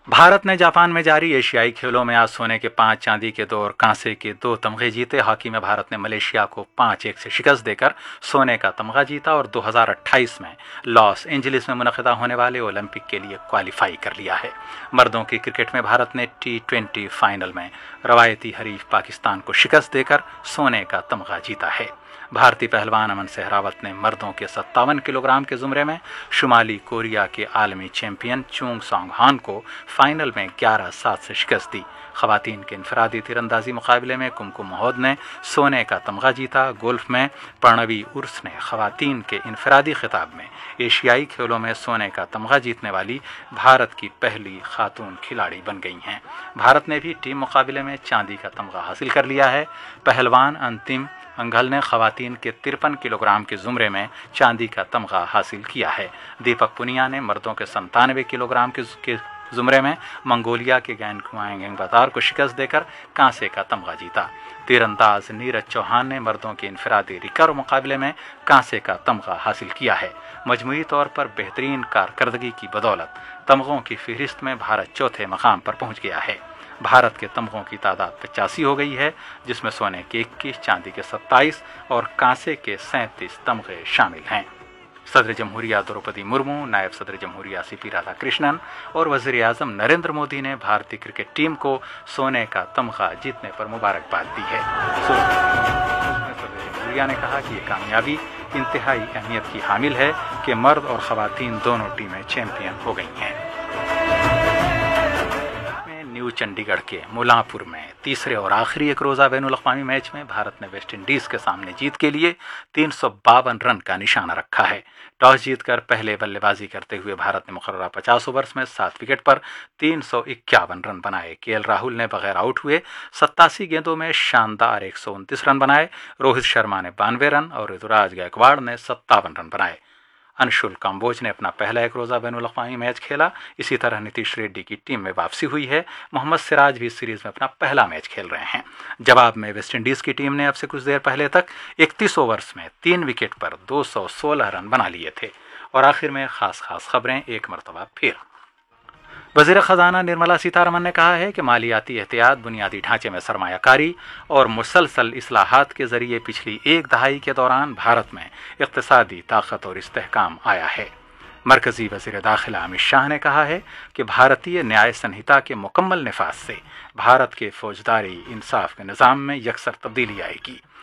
भारत ने जापान में जारी एशियाई खेलों में आज सोने के 5, चांदी के 2 और कांसे के 2 तमगे जीते। हॉकी में भारत ने मलेशिया को 5-1 से शिकस्त देकर सोने का तमगा जीता और 2028 में लॉस एंजलिस में मुनक़िदा होने वाले ओलंपिक के लिए क्वालिफाई कर लिया है। मर्दों की क्रिकेट में भारत ने T20 फाइनल में रवायती हरीफ पाकिस्तान को शिकस्त देकर सोने का तमगा जीता है। भारतीय पहलवान अमन सहरावत ने मर्दों के 57 किलोग्राम के जुमरे में शुमाली कोरिया के आलमी चैंपियन चुंग सॉन्ग हान को फाइनल में 11-7 से शिकस्त दी। खवातीन के इनफरादी तीरंदाजी मुकाबले में कुमकुम महमूद ने सोने का तमगा जीता। गोल्फ में प्रणवी उर्स ने खवातीन के इनफरादी खिताब में एशियाई खेलों में सोने का तमगा जीतने वाली भारत की पहली खातून खिलाड़ी बन गई हैं। भारत ने भी टीम मुकाबले में चांदी का तमगा हासिल कर लिया है। पहलवान अंतिम अंघल ने खवातीन के 53 किलोग्राम के जुमरे में चांदी का तमगा हासिल किया है। दीपक पुनिया ने मर्दों के 97 किलोग्राम के जुमरे में मंगोलिया के गैन खुआएंग बतार को शिकस्त देकर कांसे का तमगा जीता। तीरंदाज नीरज चौहान ने मर्दों के इनफरादी रिकर्व मुकाबले में कांसे का तमगा हासिल किया है। मजमूई तौर पर बेहतरीन कारकर्दगी की बदौलत तमगों की फहरिस्त में भारत चौथे मकाम पर पहुंच गया है। भारत के तमगों की तादाद 85 हो गई है, जिसमें सोने के 21, चांदी के 27 और कांसे के 37 तमगे शामिल हैं। सदर जमहूरिया द्रौपदी मुर्मू, नायब सदर जमहूरिया सीपी राधाकृष्णन और वज़ीर आज़म नरेंद्र मोदी ने भारतीय क्रिकेट टीम को सोने का तमगा जीतने पर मुबारकबाद दी है। सदर जमहूरिया ने कहा कि ये कामयाबी इंतहाई अहमियत की हामिल है कि मर्द और ख़वातीन दोनों टीमें चैंपियन हो गई हैं। न्यू चंडीगढ़ के मुलांपुर में तीसरे और आखिरी एक रोज़ा बैनुल-अक़वामी मैच में भारत ने वेस्ट इंडीज़ के सामने जीत के लिए 352 रन का निशाना रखा है। टॉस जीतकर पहले बल्लेबाजी करते हुए भारत ने मुकर्ररा 50 ओवर्स में 7 विकेट पर 351 रन बनाए। KL राहुल ने बगैर आउट हुए 87 गेंदों में शानदार 129 रन बनाए। रोहित शर्मा ने 92 रन और ऋतुराज गायकवाड़ ने 57 रन बनाए। अंशुल काम्बोज ने अपना पहला एक रोज़ा बैनुल-अक़वामी मैच खेला। इसी तरह नीतीश रेड्डी की टीम में वापसी हुई है। मोहम्मद सिराज भी इस सीरीज़ में अपना पहला मैच खेल रहे हैं। जवाब में वेस्टइंडीज़ की टीम ने अब से कुछ देर पहले तक 31 ओवर्स में 3 विकेट पर 216 रन बना लिए थे। और आखिर में खास खबरें एक मरतबा फिर। वज़ीर ख़ज़ाना निर्मला सीतारमन ने कहा है कि मालियाती एहतियात, बुनियादी ढांचे में सरमायाकारी और मुसलसल इस्लाहात के ज़रिए पिछली एक दहाई के दौरान भारत में इक़्तिसादी ताकत और इस्तेहकाम आया है। मरकज़ी वज़ीर दाखिला अमित शाह ने कहा है कि भारतीय न्याय संहिता के मुकम्मल निफाज से भारत के फौजदारी इंसाफ के निज़ाम में यकसर तब्दीली आएगी।